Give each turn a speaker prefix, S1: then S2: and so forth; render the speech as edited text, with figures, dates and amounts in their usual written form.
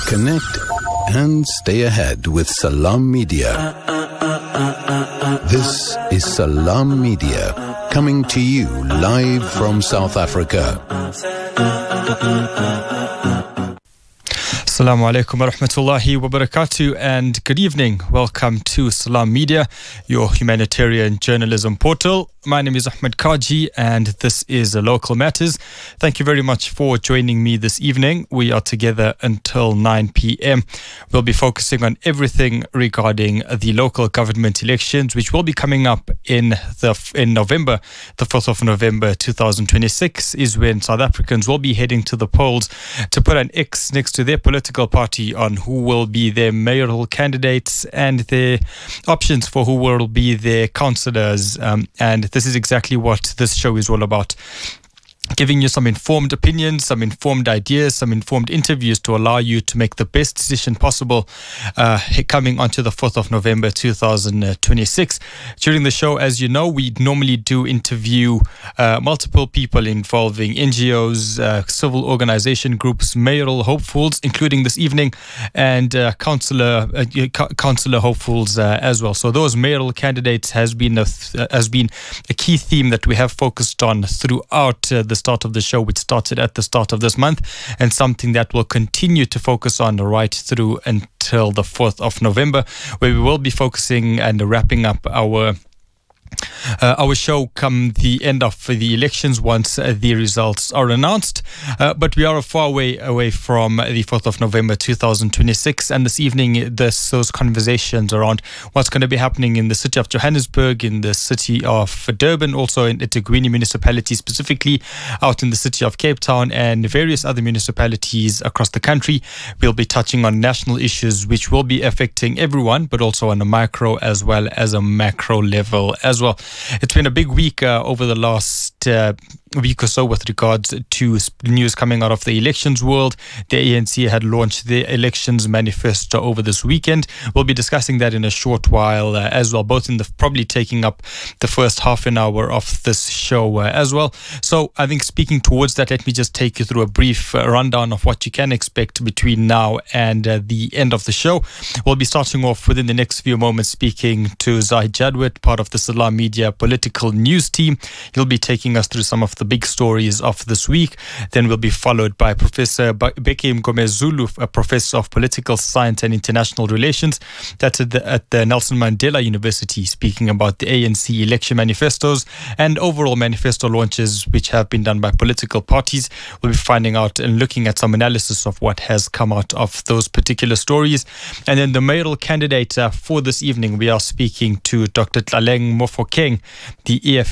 S1: Connect and stay ahead with Salam Media. This is Salam Media, coming to you live from South Africa.
S2: Assalamu alaikum wa rahmatullahi wa barakatuh, and good evening. Welcome to Salam Media, your humanitarian journalism portal. My name is Ahmed Kaji, and this is Local Matters. Thank you very much for joining me this evening. We are together until 9 p.m. We'll be focusing on everything regarding the local government elections, which will be coming up in November. The 4th of November 2026 is when South Africans will be heading to the polls to put an X next to their political party on who will be their mayoral candidates and their options for who will be their councillors. And this is exactly what this show is all about. Giving you some informed opinions, some informed ideas, some informed interviews to allow you to make the best decision possible coming onto the 4th of November 2026. During the show, as you know, we normally do interview multiple people involving NGOs, civil organization groups, mayoral hopefuls, including this evening, and councillor hopefuls as well. So those mayoral candidates has been a key theme that we have focused on throughout the start of the show, which started at the start of this month, and something that will continue to focus on right through until the 4th of November, where we will be focusing and wrapping up our show come the end of the elections once the results are announced. But we are a far way away from the 4th of November 2026, and this evening those conversations around what's going to be happening in the city of Johannesburg, in the city of Durban, also in eThekwini municipality, specifically out in the city of Cape Town, and various other municipalities across the country. We'll be touching on national issues which will be affecting everyone, but also on a micro as well as a macro level as well. It's been a big week over the last week or so with regards to news coming out of the elections world. The ANC had launched their elections manifesto over this weekend. We'll be discussing that in a short while as well, both in the probably taking up the first half an hour of this show as well. So I think speaking towards that, let me just take you through a brief rundown of what you can expect between now and the end of the show. We'll be starting off within the next few moments speaking to Zahid Jadwat, part of the Salam Media political news team. He'll be taking us through some of the big stories of this week. Then we'll be followed by Professor Bheki Mgomezulu, a professor of political science and international relations. That's at the Nelson Mandela University, speaking about the ANC election manifestos and overall manifesto launches which have been done by political parties. We'll be finding out and looking at some analysis of what has come out of those particular stories. And then the mayoral candidate for this evening, we are speaking to Dr. Tlaleng Mofokeng, the EFF